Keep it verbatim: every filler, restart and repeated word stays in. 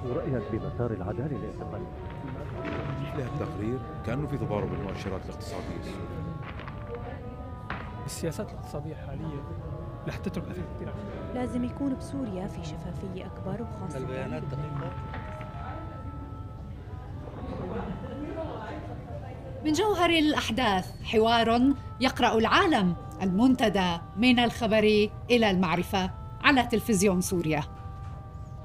ورأيك بمسار العدالة الاعتقالي؟ مثل هالتقرير كأنه في تضارب بالمؤشرات الاقتصادية السورية. السياسات الاقتصادية الحالية رح تترك أثر كثير على السوريين. لازم يكون بسوريا في شفافية أكبر وخاصة البيانات دقيقة. من جوهر الأحداث حوار يقرأ العالم، المنتدى من الخبر إلى المعرفة على تلفزيون سوريا.